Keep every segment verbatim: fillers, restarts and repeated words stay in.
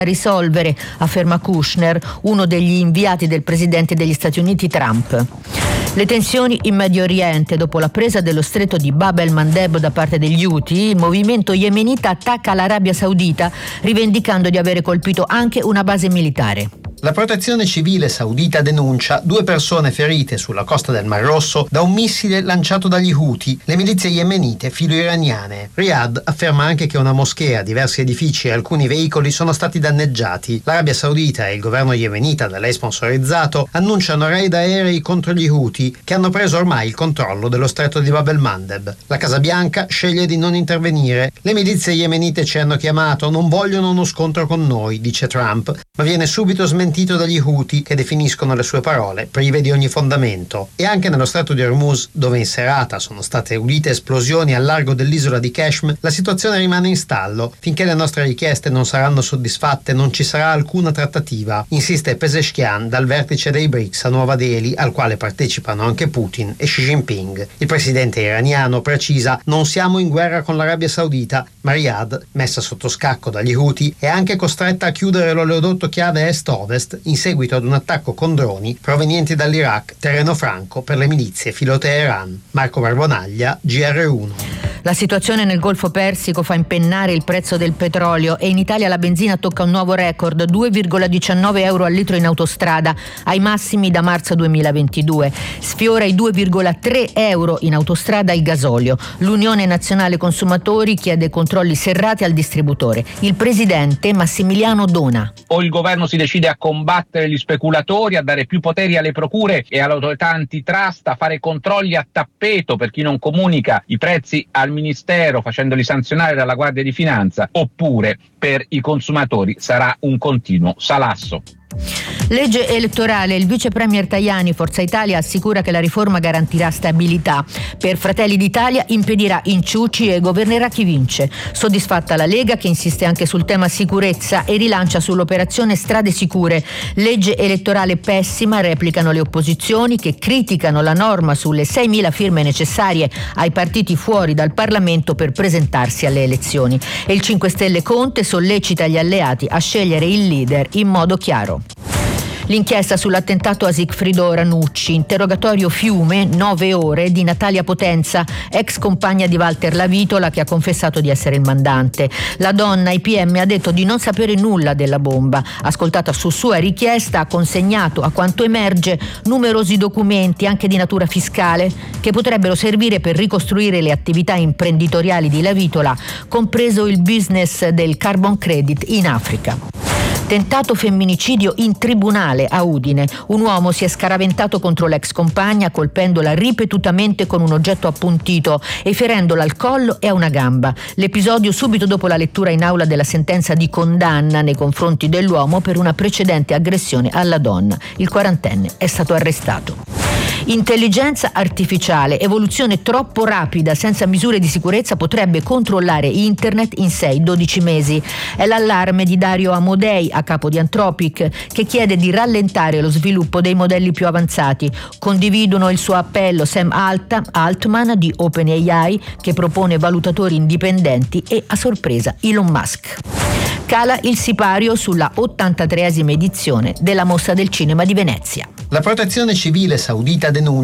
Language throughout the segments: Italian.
risolvere, afferma Kushner, uno degli inviati del presidente degli Stati Uniti Trump. Le tensioni in Medio Oriente. Dopo la presa dello stretto di Bab el-Mandeb da parte degli Houthi, il movimento yemenita attacca l'Arabia Saudita, rivendicando di avere colpito anche una base militare. La protezione civile saudita denuncia due persone ferite sulla costa del Mar Rosso da un missile lanciato dagli Houthi, le milizie yemenite filo-iraniane. Riyadh afferma anche che una moschea, diversi edifici e alcuni veicoli sono stati danneggiati. L'Arabia Saudita e il governo yemenita da lei sponsorizzato annunciano raid aerei contro gli Houthi, che hanno preso ormai il controllo dello stretto di Bab el-Mandeb. La Casa Bianca sceglie di non intervenire. Le milizie yemenite ci hanno chiamato, non vogliono uno scontro con noi, dice Trump, ma viene subito smentito dagli Houthi, che definiscono le sue parole prive di ogni fondamento. E anche nello stretto di Hormuz, dove in serata sono state udite esplosioni al largo dell'isola di Qashm, la situazione rimane in stallo. Finché le nostre richieste non saranno soddisfatte non ci sarà alcuna trattativa, insiste Pezeshkian dal vertice dei B R I C S a Nuova Delhi, al quale partecipano anche Putin e Xi Jinping. Il presidente iraniano precisa: non siamo in guerra con l'Arabia Saudita, ma Riyadh, messa sotto scacco dagli Houthi, è anche costretta a chiudere l'oleodotto chiave est-ovest in seguito ad un attacco con droni provenienti dall'Iraq, terreno franco per le milizie filo-Teheran. Marco Barbonaglia, G R uno. La situazione nel Golfo Persico fa impennare il prezzo del petrolio e in Italia la benzina tocca un nuovo record, due virgola diciannove euro al litro in autostrada, ai massimi da marzo duemilaventidue. Sfiora i due virgola tre euro in autostrada il gasolio. L'Unione Nazionale Consumatori chiede controlli serrati al distributore. Il presidente Massimiliano Dona. O il governo si decide a combattere gli speculatori, a dare più poteri alle procure e all'autorità antitrust, a fare controlli a tappeto per chi non comunica i prezzi al Ministero facendoli sanzionare dalla Guardia di Finanza, oppure per i consumatori sarà un continuo salasso. Legge elettorale. Il vice premier Tajani, Forza Italia, assicura che la riforma garantirà stabilità. Per Fratelli d'Italia impedirà inciuci e governerà chi vince. Soddisfatta la Lega, che insiste anche sul tema sicurezza e rilancia sull'operazione Strade Sicure. Legge elettorale pessima, replicano le opposizioni, che criticano la norma sulle seimila firme necessarie ai partiti fuori dal Parlamento per presentarsi alle elezioni. E il cinque Stelle Conte sollecita gli alleati a scegliere il leader in modo chiaro. L'inchiesta sull'attentato a Sigfrido Ranucci, interrogatorio Fiume, nove ore, di Natalia Potenza, ex compagna di Walter Lavitola, che ha confessato di essere il mandante. La donna ai P M ha detto di non sapere nulla della bomba. Ascoltata su sua richiesta, ha consegnato, a quanto emerge, numerosi documenti, anche di natura fiscale, che potrebbero servire per ricostruire le attività imprenditoriali di Lavitola, compreso il business del carbon credit in Africa. Tentato femminicidio in tribunale a Udine. Un uomo si è scaraventato contro l'ex compagna colpendola ripetutamente con un oggetto appuntito e ferendola al collo e a una gamba. L'episodio subito dopo la lettura in aula della sentenza di condanna nei confronti dell'uomo per una precedente aggressione alla donna. Il quarantenne è stato arrestato. Intelligenza artificiale, evoluzione troppo rapida senza misure di sicurezza potrebbe controllare internet in sei dodici mesi. È l'allarme di Dario Amodei, a capo di Anthropic, che chiede di rallentare lo sviluppo dei modelli più avanzati. Condividono il suo appello Sam Alta, Altman di OpenAI, che propone valutatori indipendenti, e a sorpresa Elon Musk. Cala il sipario sulla ottantatreesima edizione della Mostra del Cinema di Venezia. La protezione civile saudita denuncia.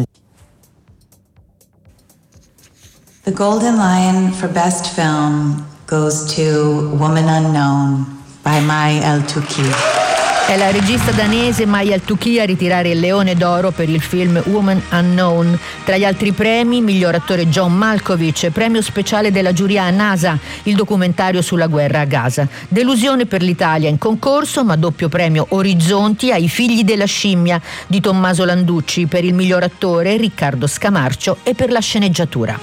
The Golden Lion for Best Film goes to Woman Unknown by Mai El-Touki. È la regista danese Mai El-Touki a ritirare il Leone d'Oro per il film Woman Unknown. Tra gli altri premi, miglior attore John Malkovich, premio speciale della giuria a NASA, il documentario sulla guerra a Gaza. Delusione per l'Italia in concorso, ma doppio premio Orizzonti ai Figli della scimmia di Tommaso Landucci per il miglior attore, Riccardo Scamarcio, e per la sceneggiatura.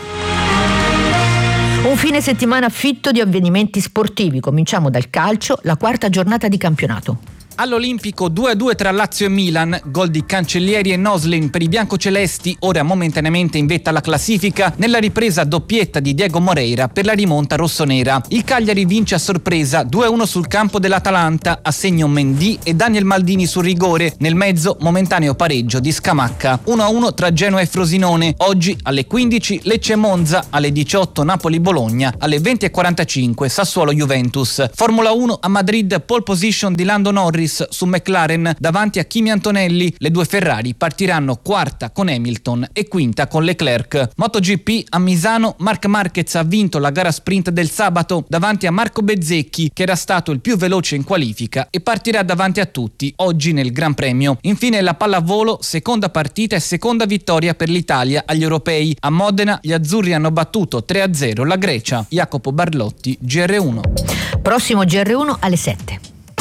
Un fine settimana fitto di avvenimenti sportivi. Cominciamo dal calcio, la quarta giornata di campionato. All'Olimpico due a due tra Lazio e Milan, gol di Cancellieri e Noslin per i biancocelesti, ora momentaneamente in vetta alla classifica, nella ripresa doppietta di Diego Moreira per la rimonta rossonera. Il Cagliari vince a sorpresa due a uno sul campo dell'Atalanta, a segno Mendy e Daniel Maldini sul rigore, nel mezzo momentaneo pareggio di Scamacca. uno a uno tra Genoa e Frosinone, oggi alle quindici Lecce-Monza, alle diciotto Napoli-Bologna, alle venti e quarantacinque Sassuolo-Juventus. Formula uno a Madrid, pole position di Lando Norris su McLaren davanti a Kimi Antonelli. Le due Ferrari partiranno quarta con Hamilton e quinta con Leclerc. MotoGP a Misano, Marc Marquez ha vinto la gara sprint del sabato davanti a Marco Bezzecchi, che era stato il più veloce in qualifica e partirà davanti a tutti oggi nel Gran Premio. Infine la pallavolo, seconda partita e seconda vittoria per l'Italia agli europei. A Modena gli azzurri hanno battuto tre a zero la Grecia. Jacopo Barlotti, G R uno. Prossimo G R uno alle sette.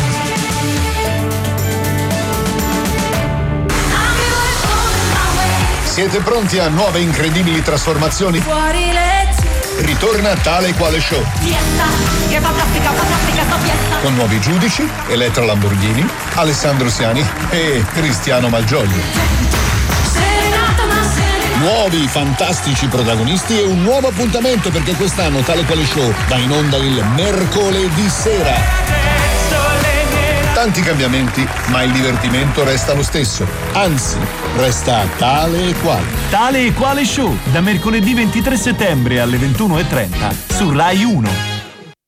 Siete pronti a nuove incredibili trasformazioni? Fuori lezioni. Ritorna Tale e Quale Show. Fiesta, che fantastica, fantastica sta fiesta. Con nuovi giudici, Elettra Lamborghini, Alessandro Siani e Cristiano Malgioglio. Serenata ma serenata. Nuovi fantastici protagonisti e un nuovo appuntamento, perché quest'anno Tale e Quale Show va in onda il mercoledì sera. Tanti cambiamenti, ma il divertimento resta lo stesso. Anzi, resta tale e quale. Tale e Quale Show, da mercoledì ventitré settembre alle ventuno e trenta su Rai uno.